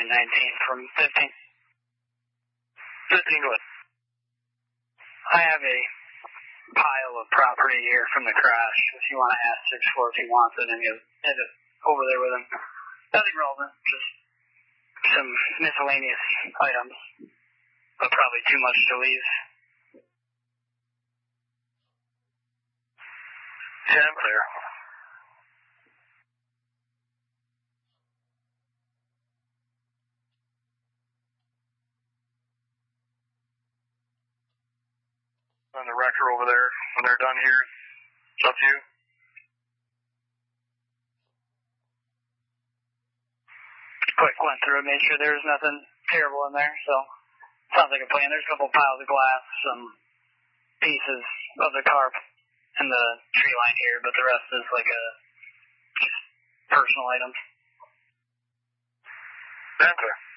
919 from 15. 15, go ahead. I have a pile of property here from the crash. If you want to ask 6-4 if he wants it, and you head over there with him. Nothing relevant, just some miscellaneous items, but probably too much to leave. Yeah, I'm clear. On the wrecker over there, when they're done here, it's up to you. Quick went through it, made sure there was nothing terrible in there, so sounds like a plan. There's a couple piles of glass, some pieces of the car and the tree line here, but the rest is like just personal items. That's clear.